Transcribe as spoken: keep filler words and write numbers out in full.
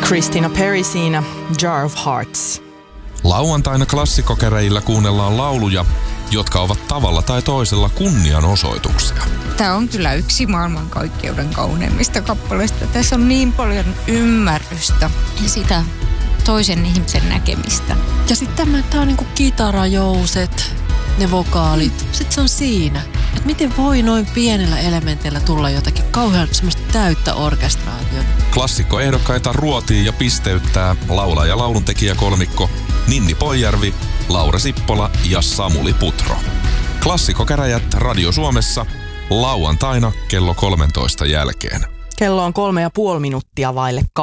Christina Perri siinä Jar of Hearts. Lauantaina klassikkokäräjillä kuunnellaan lauluja, jotka ovat tavalla tai toisella kunnianosoituksia. Tämä on kyllä yksi maailmankaikkeuden kauneimmista kappaleista. Tässä on niin paljon ymmärrystä ja sitä toisen ihmisen näkemistä. Ja sitten tämä on niinku kitarajouset, ne vokaalit. Mm. Sitten se on siinä. Että miten voi noin pienellä elementillä tulla jotakin kauhean semmoista täyttä orkestraatiota. Klassikkoehdokkaita ruotii ja pisteyttää laulaja- ja lauluntekijäkolmikko Ninni Poijärvi, Laura Sippola ja Samuli Putro. Klassikkokäräjät Radio Suomessa lauantaina kello kolmentoista jälkeen. Kello on kolme ja puoli minuuttia vaille